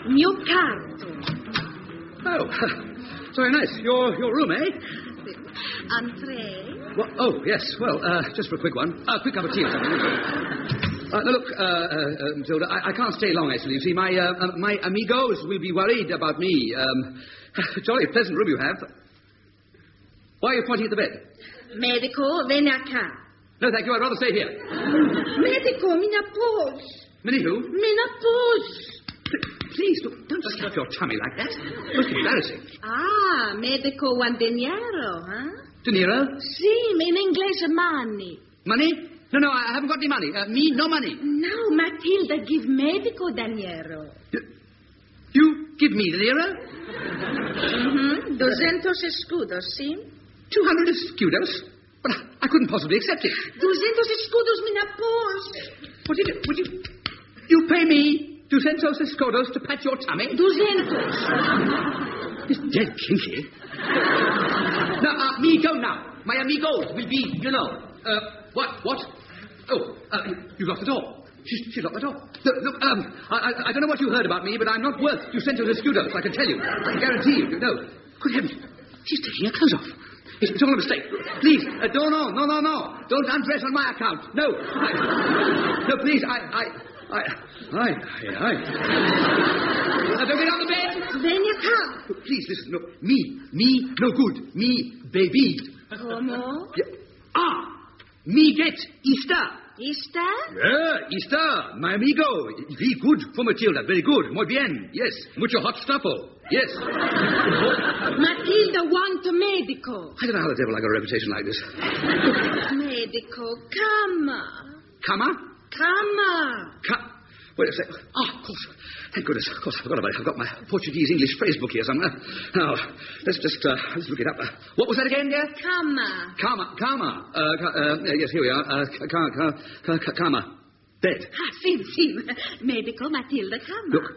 Mio carto. Oh, very nice. Your room, eh? Entree? Well, oh, yes. Well, just for a quick one. A quick cup of tea or something. Now, look, Matilda, I can't stay long, actually. You see, my amigos will be worried about me. Jolly pleasant room you have. Why are you pointing at the bed? Medico, vieni a ca. No, thank you. I'd rather stay here. Medico, menopause. Minnie who? Menopause. Please, don't stuff your tummy like that. Most embarrassing. Ah, medico one dinero, huh? De Niro? Sì, in English, money. Money? No, I haven't got any money. Me, no money. No, Matilda give medico dinero. You give me De Niro? 200 escudos, sì? 200 escudos? But I couldn't possibly accept it. 200 escudos, menopause. Would you pay me 200 escudos to pat your tummy? 200. It's dead kinky. Now, me go now. My amigos will be, you know. What? Oh, you locked the door. She locked the door. Look, I don't know what you heard about me, but I'm not worth 200 escudos, I can tell you. I can guarantee you. No. Good heavens. She's taking her clothes off. It's all a mistake. Please, no. Don't undress on my account. No. No, please, I. Now, don't get on the bed. Then you come. Look, please, listen. Look, me, no good. Me, baby. Como? Yeah. Me get Easter. Easter? Yeah, Easter, my amigo. Very good for Matilda. Very good. Muy bien. Yes. Mucho hot stuffo. Yes. Matilda want a medico. I don't know how the devil I got a reputation like this. Medico, cama. Cama? Cama. Wait a sec. Oh, of course. Thank goodness. Of course, I forgot about it. I've got my Portuguese-English phrase book here somewhere. Now, let's look it up. What was that again, dear? Cama. Yes, here we are. Cama. Bed. Sì. Medico, Matilda, cama. Look,